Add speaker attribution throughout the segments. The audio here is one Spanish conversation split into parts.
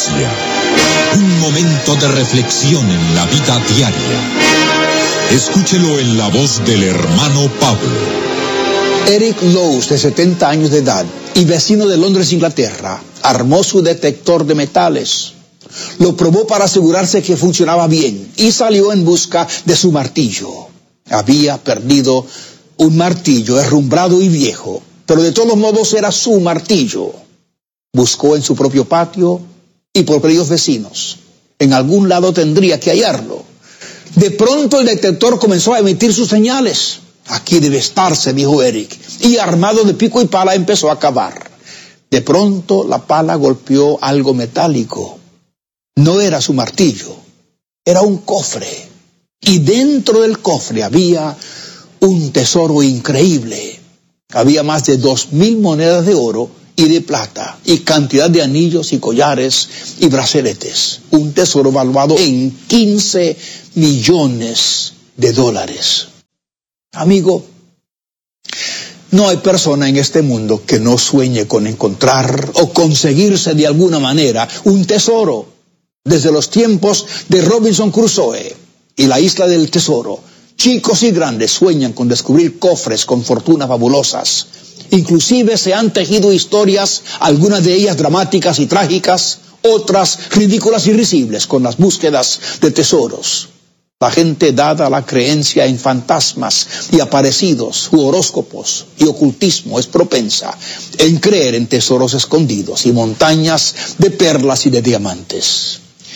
Speaker 1: Un momento de reflexión en la vida diaria. Escúchelo en la voz del hermano Pablo.
Speaker 2: Eric Lowes, de 70 años de edad y vecino de Londres, Inglaterra, armó su detector de metales. Lo probó para asegurarse que funcionaba bien y salió en busca de su martillo. Había perdido un martillo herrumbrado y viejo, pero de todos modos era su martillo. Buscó en su propio patio y por varios vecinos. En algún lado tendría que hallarlo. De pronto el detector comenzó a emitir sus señales. Aquí debe estar, se dijo Eric, y armado de pico y pala empezó a cavar. De pronto la pala golpeó algo metálico. No era su martillo, era un cofre. Y dentro del cofre había un tesoro increíble. Había más de 2,000 monedas de oro y de plata, y cantidad de anillos y collares y brazaletes. Un tesoro valuado en 15 millones de dólares. Amigo, no hay persona en este mundo que no sueñe con encontrar o conseguirse de alguna manera un tesoro. Desde los tiempos de Robinson Crusoe y la isla del tesoro, chicos y grandes sueñan con descubrir cofres con fortunas fabulosas. Inclusive se han tejido historias, algunas de ellas dramáticas y trágicas, otras ridículas y risibles con las búsquedas de tesoros. La gente, dada la creencia en fantasmas y aparecidos, u horóscopos y ocultismo, es propensa en creer en tesoros escondidos y montañas de perlas y de diamantes.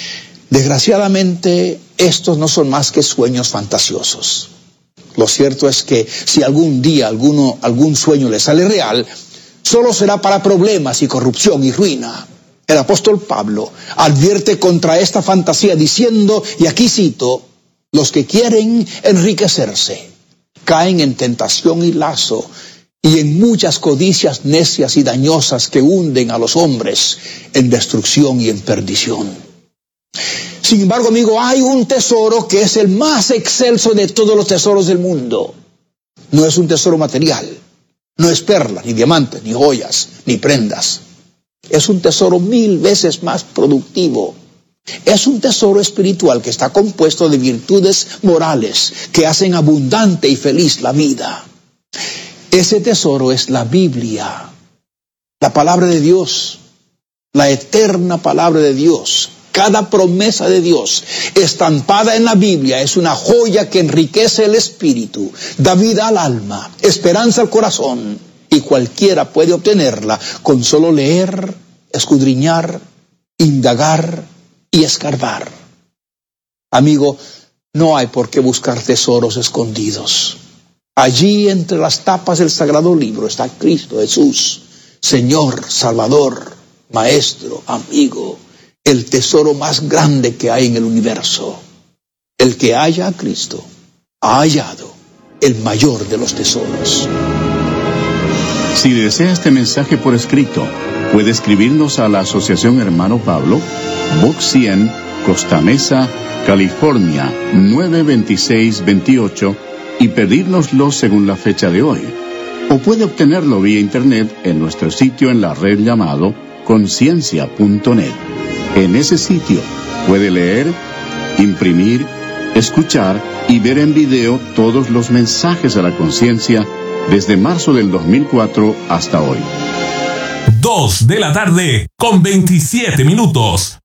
Speaker 2: Desgraciadamente, estos no son más que sueños fantasiosos. Lo cierto es que si algún día algún sueño le sale real, solo será para problemas y corrupción y ruina. El apóstol Pablo advierte contra esta fantasía diciendo, y aquí cito, los que quieren enriquecerse caen en tentación y lazo y en muchas codicias necias y dañosas que hunden a los hombres en destrucción y en perdición. Sin embargo, amigo, hay un tesoro que es el más excelso de todos los tesoros del mundo. No es un tesoro material, no es perlas, ni diamantes, ni joyas, ni prendas. Es un tesoro 1000 veces más productivo. Es un tesoro espiritual que está compuesto de virtudes morales que hacen abundante y feliz la vida. Ese tesoro es la Biblia, la palabra de Dios, la eterna palabra de Dios. Cada promesa de Dios estampada en la Biblia es una joya que enriquece el espíritu, da vida al alma, esperanza al corazón, y cualquiera puede obtenerla con solo leer, escudriñar, indagar y escarbar. Amigo, no hay por qué buscar tesoros escondidos. Allí entre las tapas del Sagrado Libro está Cristo Jesús, Señor, Salvador, Maestro, amigo, el tesoro más grande que hay en el universo. El que halla a Cristo ha hallado el mayor de los tesoros.
Speaker 3: Si desea este mensaje por escrito, puede escribirnos a la Asociación Hermano Pablo, Box 100, Costa Mesa, California, 92628, y pedírnoslo según la fecha de hoy. O puede obtenerlo vía internet en nuestro sitio en la red llamado conciencia.net. En ese sitio puede leer, imprimir, escuchar y ver en video todos los mensajes a la conciencia desde marzo del 2004 hasta hoy.
Speaker 4: 2 de la tarde con 27 minutos.